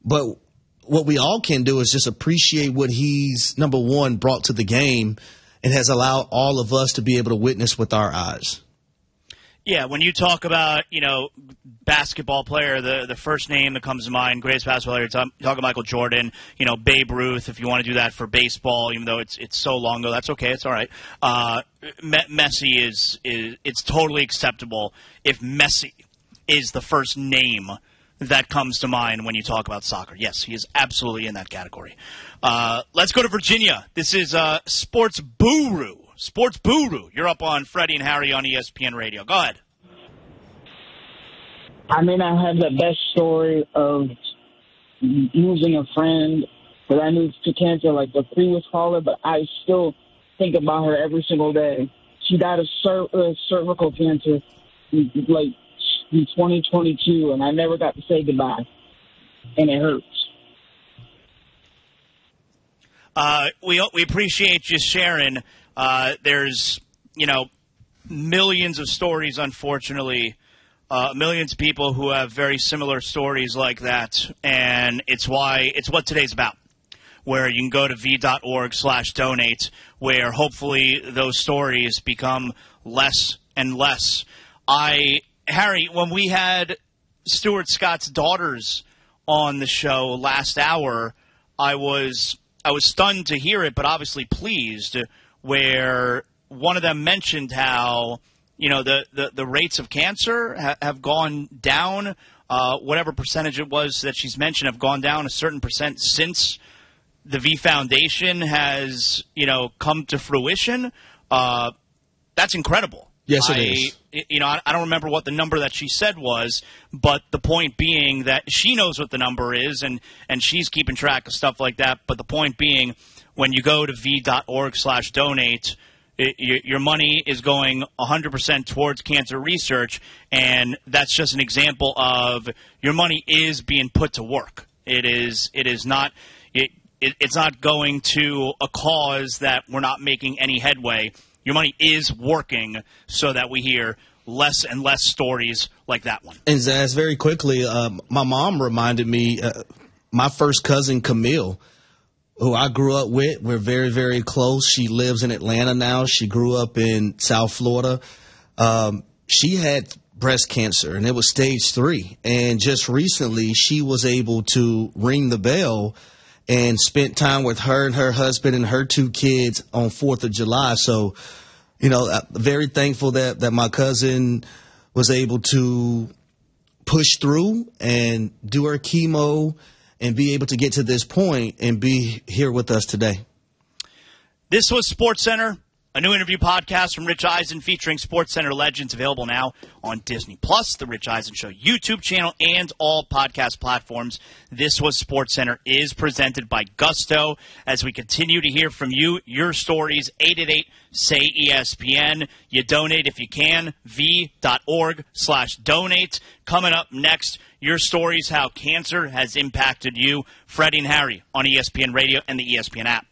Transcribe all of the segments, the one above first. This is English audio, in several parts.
But what we all can do is just appreciate what he's, number one, brought to the game and has allowed all of us to be able to witness with our eyes. Yeah, when you talk about, basketball player, the first name that comes to mind, greatest basketball player, you're talking Michael Jordan, Babe Ruth, if you want to do that for baseball, even though it's so long ago, that's okay, it's all right. Messi it's totally acceptable if Messi is the first name that comes to mind when you talk about soccer. Yes, he is absolutely in that category. Let's go to Virginia. This is Sports Buru. Sports Buru. You're up on Freddie and Harry on ESPN Radio. Go ahead. I may not have the best story of losing a friend that I knew to cancer like the previous caller, but I still think about her every single day. She died of cervical cancer in 2022, and I never got to say goodbye, and it hurts. We appreciate you sharing. There's, millions of stories, unfortunately, millions of people who have very similar stories like that, and it's what today's about, where you can go to v.org/donate, where hopefully those stories become less and less. Harry, when we had Stuart Scott's daughters on the show last hour, I was stunned to hear it, but obviously pleased, where one of them mentioned how, the rates of cancer have gone down, whatever percentage it was that she's mentioned, have gone down a certain percent since the V Foundation has, come to fruition. That's incredible. Yes, it is. I don't remember what the number that she said was, but the point being that she knows what the number is, and she's keeping track of stuff like that. But the point being, when you go to v.org/donate, your money is going 100% towards cancer research, and that's just an example of your money is being put to work. It's not going to a cause that we're not making any headway. Your money is working so that we hear less and less stories like that one. And Zaz, very quickly, my mom reminded me, my first cousin Camille, who I grew up with, we're very, very close. She lives in Atlanta now. She grew up in South Florida. She had breast cancer, and it was stage 3. And just recently, she was able to ring the bell and spent time with her and her husband and her 2 kids on 4th of July. So, very thankful that my cousin was able to push through and do her chemo and be able to get to this point and be here with us today. This was SportsCenter, a new interview podcast from Rich Eisen featuring SportsCenter legends, available now on Disney+, the Rich Eisen Show YouTube channel, and all podcast platforms. This was SportsCenter is presented by Gusto. As we continue to hear from you, your stories, 888-SAY-ESPN. You donate if you can, v.org/donate. Coming up next, your stories, how cancer has impacted you. Freddie and Harry on ESPN Radio and the ESPN app.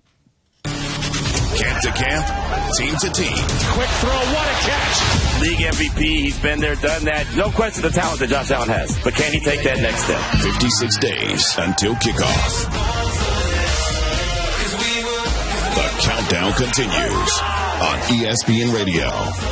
Camp to camp, team to team. Quick throw, what a catch. League MVP, he's been there, done that. No question the talent that Josh Allen has. But can he take that next step? 56 days until kickoff. The countdown continues on ESPN Radio.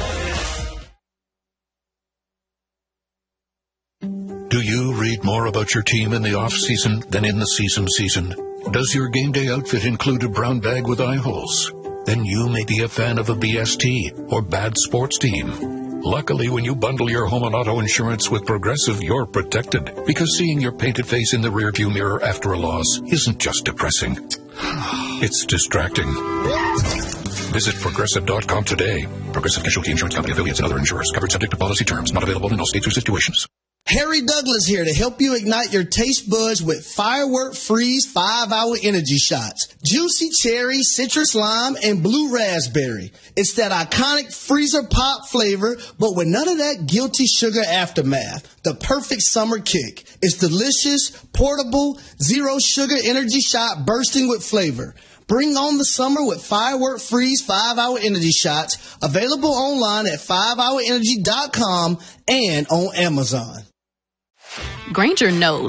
Do you read more about your team in the off-season than in the season? Does your game day outfit include a brown bag with eye holes? Then you may be a fan of a BST or bad sports team. Luckily, when you bundle your home and auto insurance with Progressive, you're protected. Because seeing your painted face in the rearview mirror after a loss isn't just depressing. It's distracting. Visit Progressive.com today. Progressive Casualty Insurance Company, affiliates, and other insurers. Covered subject to policy terms. Not available in all states or situations. Harry Douglas here to help you ignite your taste buds with Firework Freeze 5-Hour Energy Shots. Juicy cherry, citrus lime, and blue raspberry. It's that iconic freezer pop flavor, but with none of that guilty sugar aftermath. The perfect summer kick. It's delicious, portable, zero sugar energy shot bursting with flavor. Bring on the summer with Firework Freeze 5-Hour Energy Shots. Available online at 5hourenergy.com and on Amazon. Grainger knows